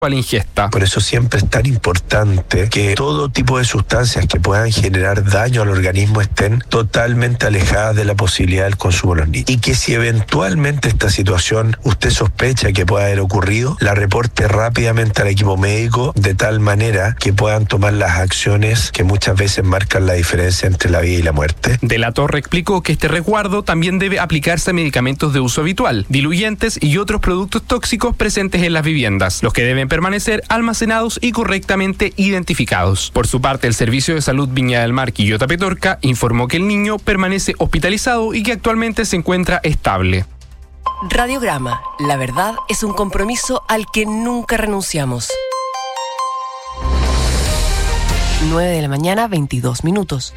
a la ingesta. Por eso siempre es tan importante que todo tipo de sustancias que puedan generar daño al organismo estén totalmente alejadas de la posibilidad del consumo de los niños. Y que si eventualmente esta situación usted sospecha que pueda haber ocurrido, la reporte rápidamente al equipo médico de tal manera que puedan tomar las acciones que muchas veces marcan la diferencia entre la vida y la muerte. De la Torre explicó que este resguardo también debe aplicarse a medicamentos de uso habitual, diluyentes y otros productos tóxicos presentes en las viviendas, los que deben permanecer almacenados y correctamente identificados. Por su parte, el Servicio de Salud Viña del Mar Quillota Petorca informó que el niño permanece hospitalizado y que actualmente se encuentra estable. Radiograma, la verdad es un compromiso al que nunca renunciamos. 9 de la mañana, 22 minutos.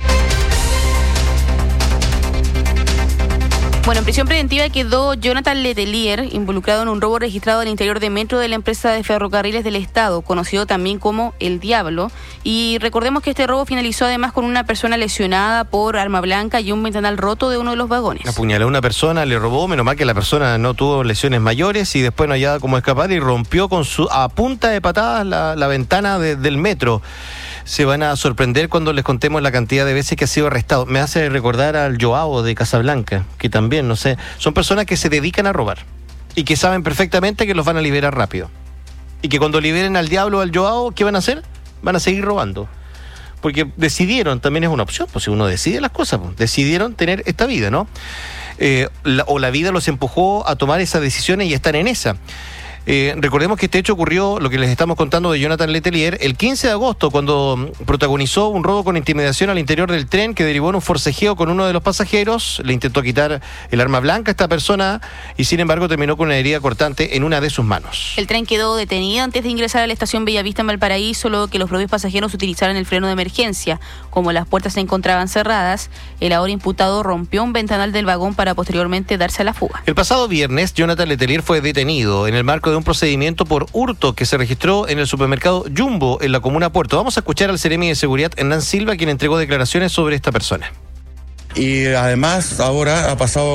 Bueno, en prisión preventiva quedó Jonathan Letelier, involucrado en un robo registrado al interior de metro de la empresa de ferrocarriles del Estado, conocido también como El Diablo. Y recordemos que este robo finalizó además con una persona lesionada por arma blanca y un ventanal roto de uno de los vagones. Apuñaló a una persona, le robó, menos mal que la persona no tuvo lesiones mayores y después no hallaba cómo escapar y rompió a punta de patadas la ventana del metro. Se van a sorprender cuando les contemos la cantidad de veces que ha sido arrestado. Me hace recordar al Joao de Casablanca, que también, no sé, son personas que se dedican a robar y que saben perfectamente que los van a liberar rápido. Y que cuando liberen al Diablo o al Joao, ¿qué van a hacer? Van a seguir robando. Porque decidieron, también es una opción, pues si uno decide las cosas, pues, decidieron tener esta vida, ¿no? O la vida los empujó a tomar esas decisiones y están en esa. Recordemos que este hecho ocurrió, lo que les estamos contando de Jonathan Letelier, el 15 de agosto, cuando protagonizó un robo con intimidación al interior del tren que derivó en un forcejeo con uno de los pasajeros. Le intentó quitar el arma blanca a esta persona y sin embargo terminó con una herida cortante en una de sus manos. El tren quedó detenido antes de ingresar a la estación Bellavista en Valparaíso, luego que los propios pasajeros utilizaran el freno de emergencia. Como las puertas se encontraban cerradas, el ahora imputado rompió un ventanal del vagón para posteriormente darse a la fuga. El pasado viernes, Jonathan Letelier fue detenido en el marco de un procedimiento por hurto que se registró en el supermercado Jumbo en la comuna Puerto. Vamos a escuchar al seremi de seguridad Hernán Silva, quien entregó declaraciones sobre esta persona. Y además ahora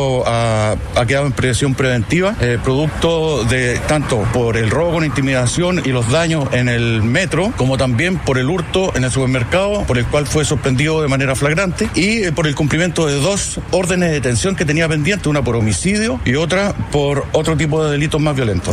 ha quedado en prisión preventiva, producto de tanto por el robo con intimidación y los daños en el metro, como también por el hurto en el supermercado, por el cual fue suspendido de manera flagrante, y por el cumplimiento de 2 órdenes de detención que tenía pendiente, una por homicidio y otra por otro tipo de delitos más violentos.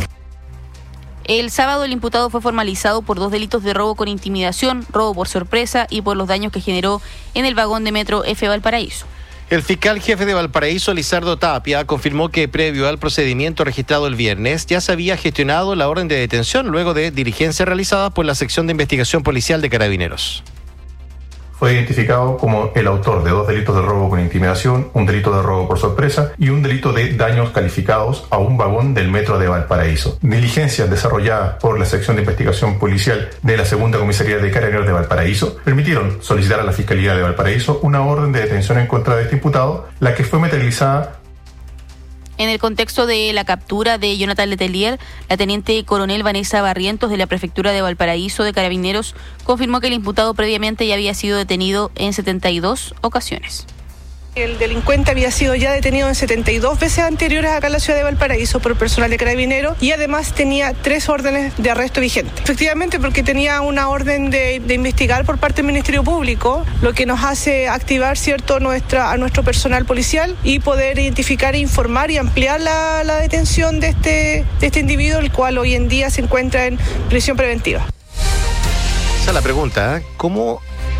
El sábado el imputado fue formalizado por 2 delitos de robo con intimidación, robo por sorpresa y por los daños que generó en el vagón de metro F Valparaíso. El fiscal jefe de Valparaíso, Lizardo Tapia, confirmó que previo al procedimiento registrado el viernes ya se había gestionado la orden de detención luego de diligencias realizadas por la sección de investigación policial de Carabineros. Fue identificado como el autor de 2 delitos de robo con intimidación, un delito de robo por sorpresa y un delito de daños calificados a un vagón del metro de Valparaíso. Diligencias desarrolladas por la sección de investigación policial de la Segunda Comisaría de Carabineros de Valparaíso permitieron solicitar a la Fiscalía de Valparaíso una orden de detención en contra de este imputado, la que fue materializada. En el contexto de la captura de Jonathan Letelier, la teniente coronel Vanessa Barrientos de la Prefectura de Valparaíso de Carabineros confirmó que el imputado previamente ya había sido detenido en 72 ocasiones. El delincuente había sido ya detenido en 72 veces anteriores acá en la ciudad de Valparaíso por personal de Carabineros y además tenía 3 órdenes de arresto vigentes. Efectivamente, porque tenía una orden de investigar por parte del Ministerio Público, lo que nos hace activar, ¿cierto?, a nuestro personal policial y poder identificar, informar y ampliar la detención de este individuo, el cual hoy en día se encuentra en prisión preventiva. Esa es la pregunta, ¿eh? ¿Cómo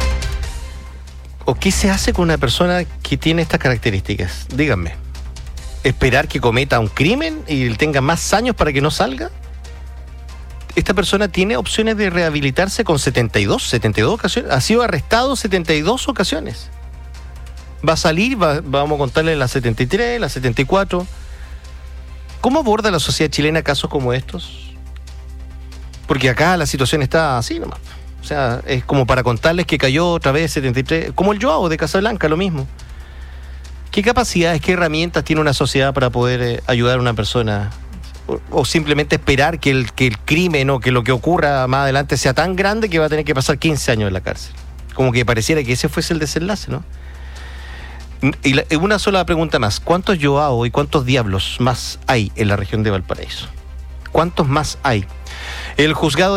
o qué se hace con una persona que tiene estas características? Díganme. ¿Esperar que cometa un crimen y tenga más años para que no salga? Esta persona tiene opciones de rehabilitarse con 72 ocasiones. Ha sido arrestado 72 ocasiones. Va a salir, vamos a contarle las 73, las 74. ¿Cómo aborda la sociedad chilena casos como estos? Porque acá la situación está así nomás. O sea, es como para contarles que cayó otra vez 73, como el Joao de Casablanca, lo mismo. ¿Qué capacidades, qué herramientas tiene una sociedad para poder ayudar a una persona? O simplemente esperar que el crimen o que lo que ocurra más adelante sea tan grande que va a tener que pasar 15 años en la cárcel. Como que pareciera que ese fuese el desenlace, ¿no? Y una sola pregunta más. ¿Cuántos Joao y cuántos diablos más hay en la región de Valparaíso? ¿Cuántos más hay? El juzgado